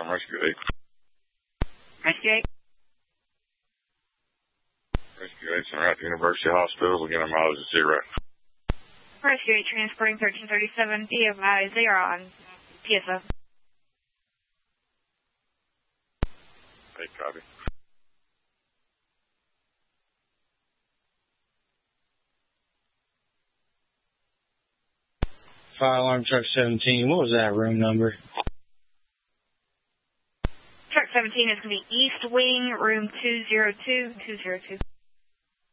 Rescue 8. Rescue 8. Rescue 8's en route to University Hospital. We'll get our mileage at 0. Rescue 8 transporting 1337. Be advised, they are on PSO. 8, copy. Fire alarm truck 17. What was that room number? Truck 17 is going to be East Wing, room 202.